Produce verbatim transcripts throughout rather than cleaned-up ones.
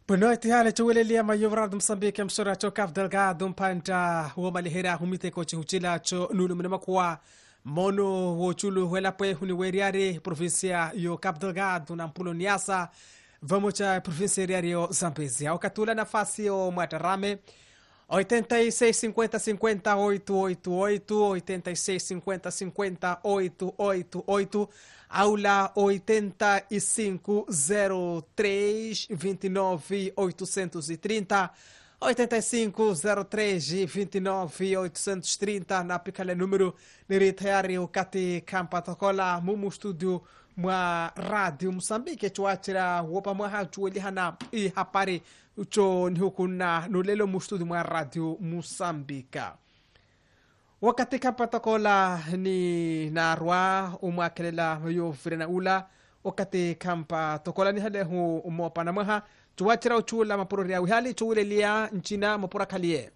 Boa noite, hale chuwelelia mayovra de Moçambique, emissora cho Cabo Delgado, mpanta o malihera humite ko chihuchila cho nulu mnema kwa mono wo chulu huela pwe huniweriare província yo Cabo Delgado na mpulo niasa vamos cha província yo Zambezia. Okatula nafasi o Matarame oitenta e seis cinquenta cinquenta oito oito oito oitenta e seis cinquenta cinquenta oito oito oito aula oitenta e cinco zero três vinte e nove oitocentos e trinta oitenta e cinco zero três vinte e nove oitocentos e trinta na picale número niriteari ukati kampa tokola mumu studio mwa radio Moçambique chuachira wopa mwa hachueli hana i hapari ucho nhukuna nulelo mu studio mwa radio Moçambique. Wakati kampa tokola ni narwa umwakelela yo firena ula wakati kampa tokola ni hale hu umopa na mwa chuachira uchula mapuro ya wihali chuule lia nchina mapura kalie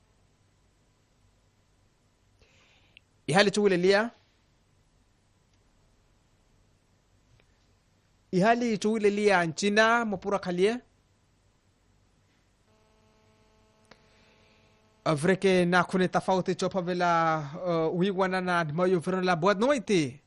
ihali chuule lia ihali chuule lia nchina mapura kalie avreke na kune tafauti chopa vela uh, wiwana na mayo firena la boa noite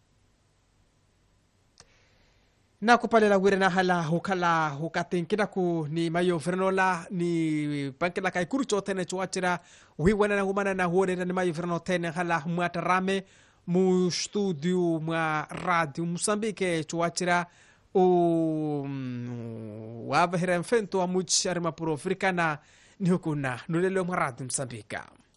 na kupale la wire na hala hukala hukatinkina ku ni mayo firenola ni pankela kai kurcho tene chuachira wiwana na humana na huone na mayo fireno tene hala Matarame mu studio mwa radio Moçambique chuachira o um, wava hera mfento amuch arma pro africana ni hukuna nulelo mwa radio Moçambique.